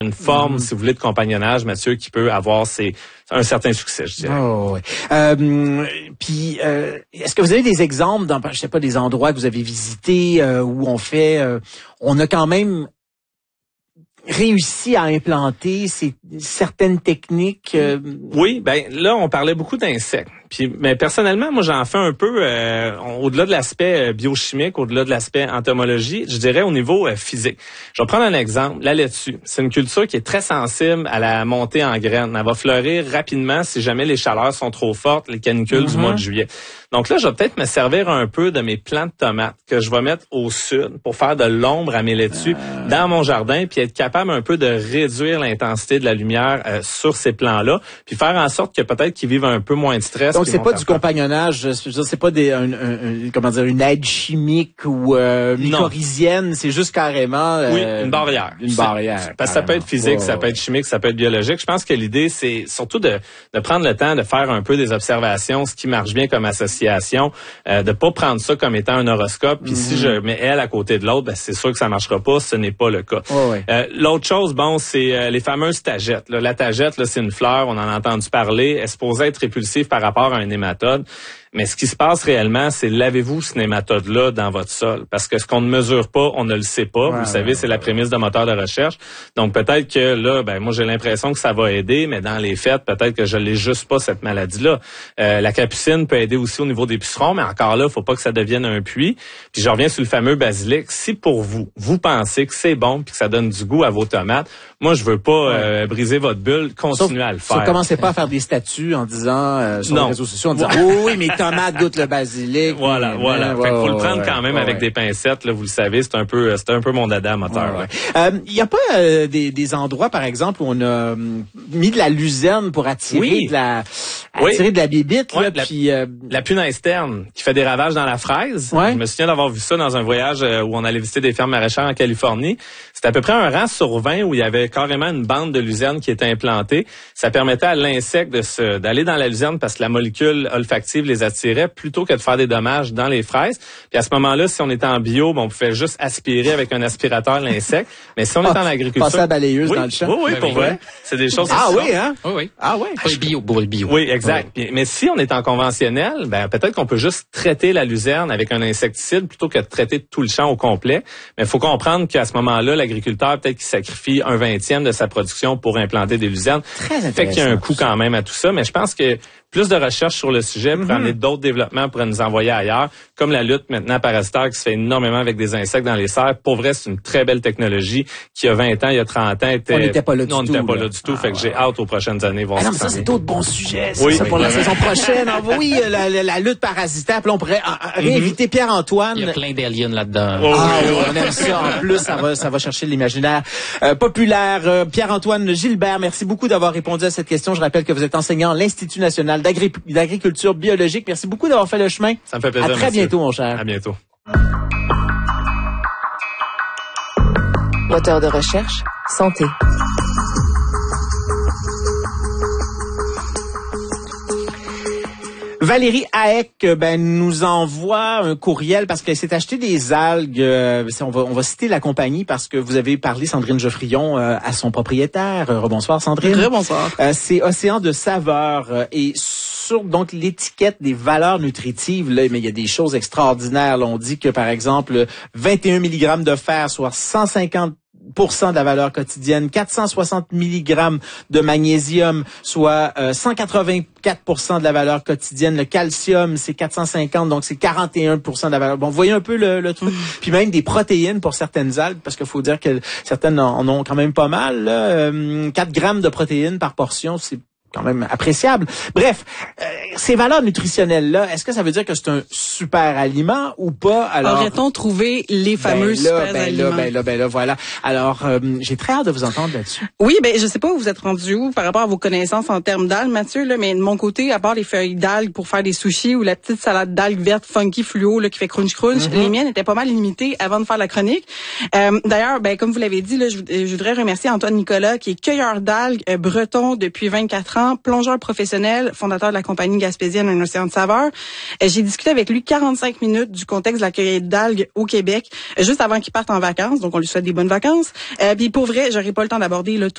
une forme, si vous voulez, de compagnonnage, Mathieu, qui peut avoir un certain succès, je dirais. Oh, oui. Puis, est-ce que vous avez des exemples dans, je sais pas, des endroits que vous avez visités où on a quand même réussi à implanter certaines techniques? Oui, ben là, on parlait beaucoup d'insectes. Mais personnellement, moi, j'en fais un peu, au-delà de l'aspect biochimique, au-delà de l'aspect entomologie, je dirais au niveau physique. Je vais prendre un exemple, la laitue. C'est une culture qui est très sensible à la montée en graines. Elle va fleurir rapidement si jamais les chaleurs sont trop fortes, les canicules du mois de juillet. Donc là, je vais peut-être me servir un peu de mes plants de tomates que je vais mettre au sud pour faire de l'ombre à mes laitues dans mon jardin, puis être capable un peu de réduire l'intensité de la lumière sur ces plants-là, puis faire en sorte que peut-être qu'ils vivent un peu moins de stress. Donc, c'est pas du compagnonnage, je veux dire, c'est pas une aide chimique ou mycorhizienne, c'est juste carrément... oui, une barrière. Une barrière. Parce que ça peut être physique, ça peut être chimique, ça peut être biologique. Je pense que l'idée, c'est surtout de prendre le temps de faire un peu des observations, ce qui marche bien comme association, de pas prendre ça comme étant un horoscope, puis si je mets elle à côté de l'autre, ben c'est sûr que ça marchera pas, ce n'est pas le cas. L'autre chose, c'est les fameuses tagettes. Là, la tagette, là, c'est une fleur, on en a entendu parler, elle est supposée être répulsive par rapport à un nématode. Mais ce qui se passe réellement, c'est lavez-vous ce nématode-là dans votre sol. Parce que ce qu'on ne mesure pas, on ne le sait pas. Vous le savez, c'est la prémisse de moteur de recherche. Donc peut-être que là, moi j'ai l'impression que ça va aider, mais dans les faits, peut-être que je l'ai juste pas cette maladie-là. La capucine peut aider aussi au niveau des pucerons, mais encore là, faut pas que ça devienne un puits. Puis je reviens sur le fameux basilic. Si pour vous pensez que c'est bon puis que ça donne du goût à vos tomates, moi je veux pas briser votre bulle, continuez à le faire. Commencez pas à faire des statuts en disant sur les réseaux sociaux en disant oui, mais tomates goûtent le basilic. Voilà. Fait qu'il faut le prendre quand même avec des pincettes, là, vous le savez, c'est un peu mon dada moteur. Il y a pas des endroits, par exemple, où on a mis de la luzerne pour attirer de la bibite, là, puis la punaise terne qui fait des ravages dans la fraise. Je me souviens d'avoir vu ça dans un voyage où on allait visiter des fermes maraîchères en Californie. C'était à peu près un rang sur 20 où il y avait carrément une bande de luzerne qui était implantée. Ça permettait à l'insecte d'aller dans la luzerne parce que la molécule olfactive les attirait plutôt que de faire des dommages dans les fraises. Puis à ce moment-là, si on était en bio, on pouvait juste aspirer avec un aspirateur l'insecte. Mais si on est en agriculture... Passer à balayeuse dans le champ. Oui, pour vrai. C'est des choses Pour le bio. Oui, exact. Mais si on est en conventionnel, peut-être qu'on peut juste traiter la luzerne avec un insecticide plutôt que de traiter tout le champ au complet. Mais il faut comprendre qu'à ce moment-là, l'agriculteur, peut-être qu'il sacrifie 1/20 de sa production pour implanter des luzernes. Très intéressant. Fait qu'il y a un coût quand même à tout ça. Mais je pense que plus de recherches sur le sujet pour amener d'autres développements pour nous envoyer ailleurs, comme la lutte maintenant parasitaire qui se fait énormément avec des insectes dans les serres. Pour vrai, c'est une très belle technologie qui, il y a 20 ans, il y a 30 ans, on n'était pas là du tout. On n'était pas là du tout. Fait que j'ai hâte aux prochaines années voir ça. C'est d'autres bons sujets. C'est ça pour la saison prochaine. Oui, la lutte parasitaire. Puis là, on pourrait réinviter Pierre-Antoine. Il y a plein d'aliens là-dedans. On aime ça. En plus, ça va chercher l'imaginaire populaire. Pierre-Antoine Gilbert, merci beaucoup d'avoir répondu à cette question. Je rappelle que vous êtes enseignant à l'Institut national d'agriculture biologique. Merci beaucoup d'avoir fait le chemin. Ça me fait plaisir. À très bientôt, mon cher. À bientôt. Moteur de recherche, santé. Valérie Haeck nous envoie un courriel parce qu'elle s'est acheté des algues. On va citer la compagnie parce que vous avez parlé, Sandrine Geoffrion, à son propriétaire. Rebonsoir, Sandrine. Rebonsoir. C'est Océan de saveurs et sur donc l'étiquette des valeurs nutritives, là, mais il y a des choses extraordinaires. Là, on dit que, par exemple, 21 mg de fer, soit 150 de la valeur quotidienne, 460 mg de magnésium, soit 184 de la valeur quotidienne. Le calcium, c'est 450, donc c'est 41 de la valeur. Bon, vous voyez un peu le truc. Puis même des protéines pour certaines algues, parce qu'il faut dire que certaines en ont quand même pas mal. Là. 4 grammes de protéines par portion, c'est quand même appréciable. Bref, ces valeurs nutritionnelles-là, est-ce que ça veut dire que c'est un super aliment ou pas? Alors, aurait-on trouvé les fameux super aliments? Voilà. Alors, j'ai très hâte de vous entendre là-dessus. Oui, je sais pas où vous êtes rendu où par rapport à vos connaissances en termes d'algues, Mathieu, là, mais de mon côté, à part les feuilles d'algues pour faire des sushis ou la petite salade d'algues vertes funky fluo là, qui fait crunch, les miennes étaient pas mal limitées avant de faire la chronique. D'ailleurs, comme vous l'avez dit, là, je voudrais remercier Antoine Nicolas, qui est cueilleur d'algues breton depuis 24 ans, plongeur professionnel, fondateur de la compagnie gaspésienne Un Océan de saveurs. J'ai discuté avec lui 45 minutes du contexte de la cueillette d'algues au Québec, juste avant qu'il parte en vacances, donc on lui souhaite des bonnes vacances. Puis pour vrai, j'aurais pas le temps d'aborder là,